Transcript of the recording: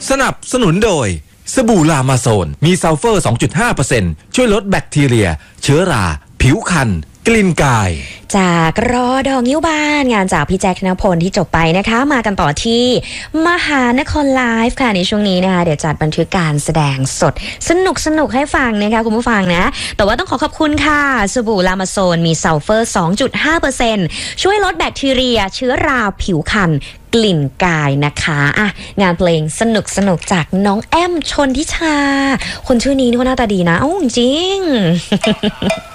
สนับสนุนโดยสบู่ลามาโซนมีซัลเฟอร์ 2.5% ช่วยลดแบคทีเรียเชื้อราผิวคันกลิ่นกายจากรอดองิ้วบ้านงานจากพี่แจ็คธนพลที่จบไปนะคะมากันต่อที่มหานครไลฟ์ค่ะในช่วงนี้นะคะเดี๋ยวจัดบันทึกการแสดงสดสนุกให้ฟังนะคะคุณผู้ฟังนะแต่ว่าต้องขอบคุณค่ะสบู่ลามาโซนมีซัลเฟอร์ 2.5% ช่วยลดแบคทีเรียเชื้อราผิวคันกลิ่นกายนะคะอ่ะงานเพลงสนุกจากน้องแอมชนทิชาคนชื่อนี้นี่ก็หน้าตาดีนะจริง